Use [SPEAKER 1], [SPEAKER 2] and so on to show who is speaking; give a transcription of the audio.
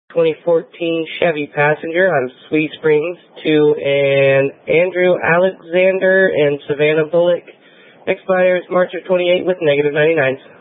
[SPEAKER 1] 2014 Chevy Passenger out of Sweet Springs to an Andrew Alexander and Savannah Bullock. Expires March of 28 with negative 99s.